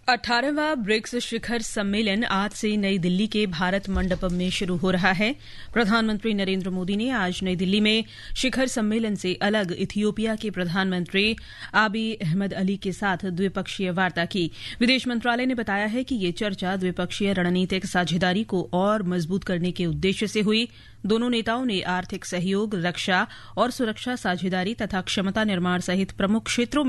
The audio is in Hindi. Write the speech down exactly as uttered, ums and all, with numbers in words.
अठारहवां ब्रिक्स शिखर सम्मेलन आज से नई दिल्ली के भारत मंडपम में शुरू हो रहा है। प्रधानमंत्री नरेंद्र मोदी ने आज नई दिल्ली में शिखर सम्मेलन से अलग इथियोपिया के प्रधानमंत्री आबी अहमद अली के साथ द्विपक्षीय वार्ता की। विदेश मंत्रालय ने बताया है कि ये चर्चा द्विपक्षीय रणनीतिक साझेदारी को और मजबूत करने के उद्देश्य से हुई। दोनों नेताओं ने आर्थिक सहयोग, रक्षा और सुरक्षा साझेदारी तथा क्षमता निर्माण सहित प्रमुख क्षेत्रों